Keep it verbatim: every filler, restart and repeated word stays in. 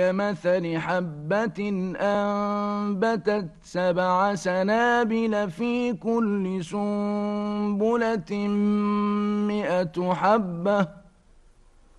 كمثل حبة أنبتت سبع سنابل في كل سنبلة مئة حبة